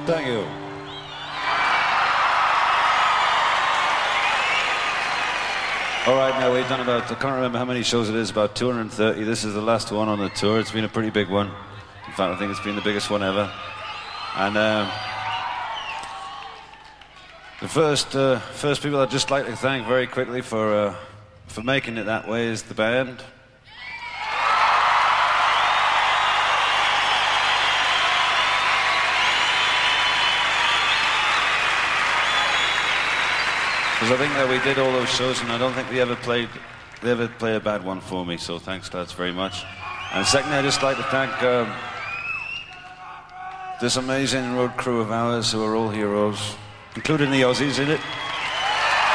Thank you. All right, now we've done about, I can't remember how many shows it is, about 230. This is the last one on the tour. It's been a pretty big one. In fact, I think it's been the biggest one ever. And the first people I'd just like to thank very quickly for making it that way is the band. Because I think that we did all those shows, and I don't think they ever play a bad one for me. So thanks, lads, very much. And secondly, I'd just like to thank this amazing road crew of ours who are all heroes, including the Aussies in it.